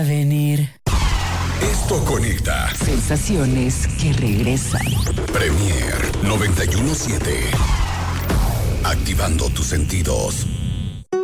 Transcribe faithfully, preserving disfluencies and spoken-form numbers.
Venir. Esto conecta. Sensaciones que regresan. Premier noventa y uno punto siete. Activando tus sentidos.